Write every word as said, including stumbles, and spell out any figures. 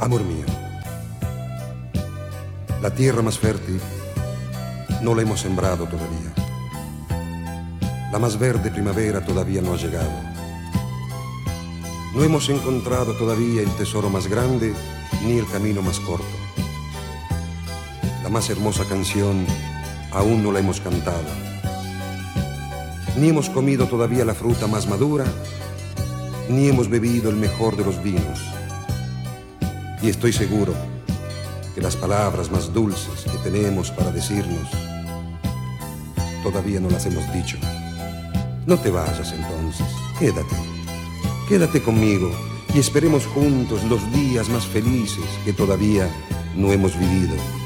Amor mío, la tierra más fértil no la hemos sembrado todavía. La más verde primavera todavía no ha llegado. No hemos encontrado todavía el tesoro más grande ni el camino más corto. La más hermosa canción aún no la hemos cantado. Ni hemos comido todavía la fruta más madura, ni hemos bebido el mejor de los vinos. Y estoy seguro que las palabras más dulces que tenemos para decirnos todavía no las hemos dicho. No te vayas entonces, quédate, quédate conmigo y esperemos juntos los días más felices que todavía no hemos vivido.